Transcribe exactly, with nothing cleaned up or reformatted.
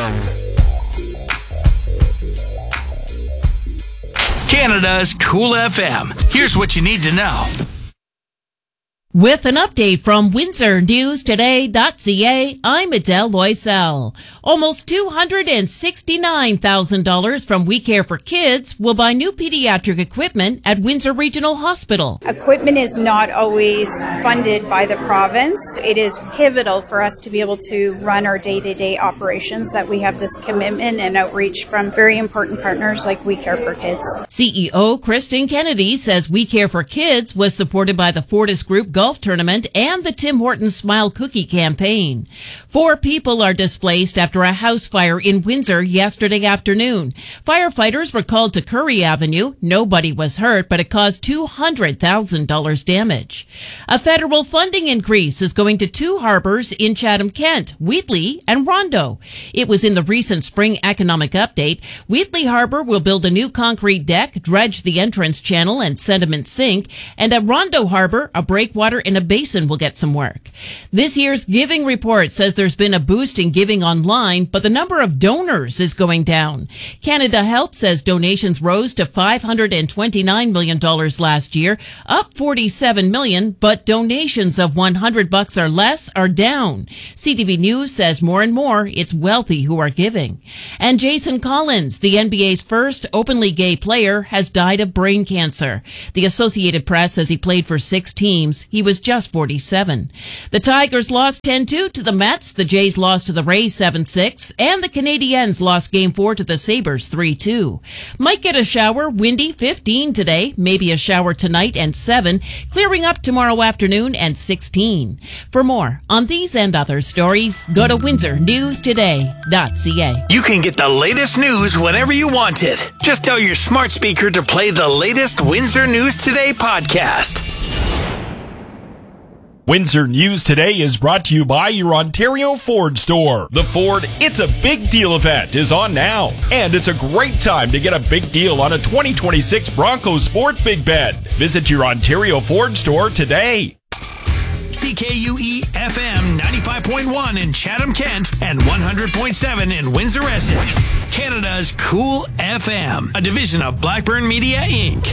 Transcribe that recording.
Canada's Cool F M. Here's what you need to know. With an update from Windsor News Today dot C A, I'm Adele Loisel. Almost two hundred sixty-nine thousand dollars from We Care for Kids will buy new pediatric equipment at Windsor Regional Hospital. Equipment is not always funded by the province. It is pivotal for us to be able to run our day-to-day operations that we have this commitment and outreach from very important partners like We Care for Kids. C E O Kristen Kennedy says We Care for Kids was supported by the Fortis Group Golf Tournament and the Tim Hortons Smile Cookie campaign. Four people are displaced after a house fire in Windsor yesterday afternoon. Firefighters were called to Curry Avenue. Nobody was hurt, but it caused two hundred thousand dollars damage. A federal funding increase is going to two harbors in Chatham-Kent, Wheatley and Rondo. It was in the recent spring economic update. Wheatley Harbor will build a new concrete deck, dredge the entrance channel and sediment sink, and at Rondo Harbor, a breakwater in a basin will get some work. This year's giving report says there's been a boost in giving online, but the number of donors is going down. Canada Help says donations rose to five hundred twenty-nine million dollars last year, up forty-seven million dollars, but donations of one hundred bucks or less are down. C T V News says more and more it's wealthy who are giving. And Jason Collins, the N B A's first openly gay player, has died of brain cancer. The Associated Press says he played for six teams. He was just forty-seven. The Tigers lost ten two to the Mets. The Jays lost to the Rays seven six. And the Canadiens lost Game four to the Sabres three two. Might get a shower. Windy fifteen today. Maybe a shower tonight and seven. Clearing up tomorrow afternoon and sixteen. For more on these and other stories, go to Windsor News Today dot C A. You can get the latest news whenever you want it. Just tell your smart speaker to play the latest Windsor News Today podcast. Windsor News Today is brought to you by your Ontario Ford store. The Ford It's a Big Deal event is on now, and it's a great time to get a big deal on a twenty twenty-six Bronco Sport Big Bed. Visit your Ontario Ford store today. C K U E F M ninety-five point one in Chatham-Kent and one hundred point seven in Windsor-Essex. Canada's Cool F M, a division of Blackburn Media, Incorporated.